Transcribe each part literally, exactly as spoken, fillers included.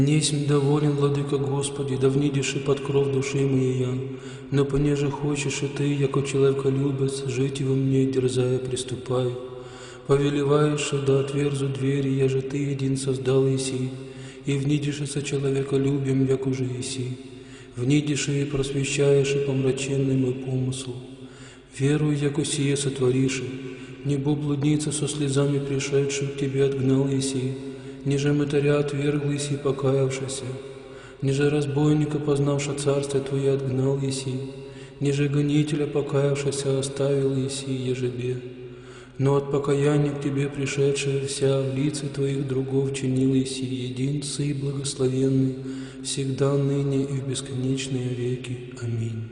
Несмь доволен, владыка Господи, да внидишь и под кров души моей я, но понеже хочешь и ты, яко человеколюбец, жить во мне, дерзая, приступай. Повелеваешь, да отверзу двери, я же ты един создал еси, и внидишь со человеколюбием, як уже еси. Внидишь и просвещаешь и помраченный мой помысл. Веруй, яко сие сотворишь, небо блудница со слезами пришедшую к тебе отгнал еси, ниже мытаря отвергл еси, покаявшийся, ниже разбойника, познавша царство твое, отгнал еси, ниже гонителя, покаявшийся, оставил еси ежебе. Но от покаяния к тебе пришедшая вся в лице твоих другов чинил еси, един Сы благословенный, всегда, ныне и в бесконечные веки. Аминь.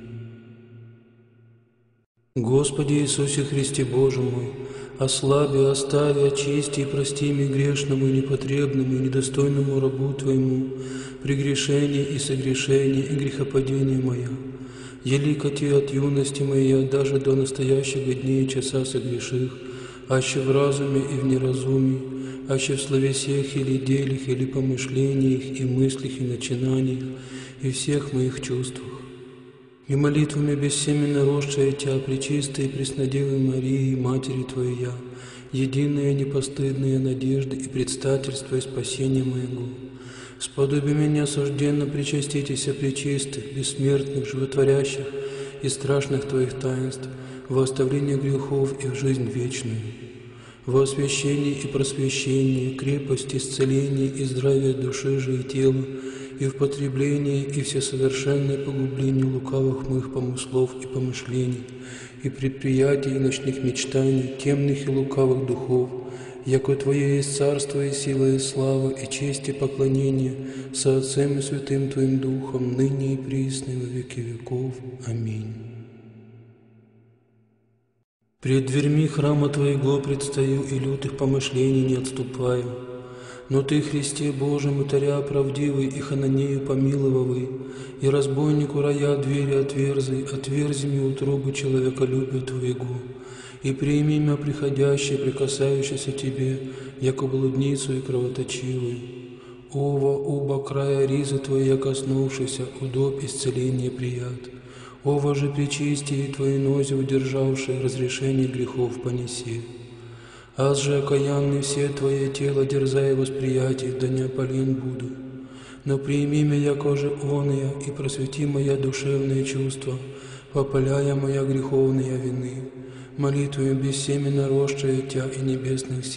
Господи Иисусе Христе Боже мой, ослаби, остави, очисти и прости мне грешному и непотребному и недостойному рабу Твоему прегрешение и согрешение и грехопадение моя. Елико Ти от юности моей, даже до настоящего дня и часа согреших, аще в разуме и в неразумии, аще в словесех или делях, или помышлениях, и мыслях, и начинаниях, и всех моих чувствах. И молитвами бессеменно росшая Тя, пречистой и преснодевой Марии, Матери Твоей я, единая непостыдная надежда и предстательство и спасение моего. Сподоби меня осужденно причаститеся пречистых, бессмертных, животворящих и страшных Твоих таинств, во оставление грехов и в жизнь вечную, во освящение и просвещение, крепость, исцеление и здравие души же и тела, и в потребление и всесовершенное погубление лукавых моих помыслов и помышлений, и предприятий и ночных мечтаний, темных и лукавых духов, яко Твое есть царство и сила и слава, и честь и поклонение со Отцем и Святым Твоим Духом, ныне и присно и во веки веков. Аминь. Пред дверьми храма Твоего предстаю, и лютых помышлений не отступаю. Но Ты, Христе Боже, мытаря правдивый, и хананею помиловавый, и разбойнику рая двери отверзи, отверзи мне утробы человеколюбия Твоего, и прими меня приходящее, прикасающееся Тебе, яко блудницу и кровоточивую. Ова, уба края ризы Твоя коснувшийся, удоб исцеление прият. Ова же причистие Твои нози удержавшие, разрешение грехов понеси. Аз же окаянный все Твое тело, дерзая восприятий, да не опален буду. Но прими меня, яко же оная, и просвети моя душевные чувства, попаляя моя греховные вины, молитвою бессеменно росшая Тя и небесных сил.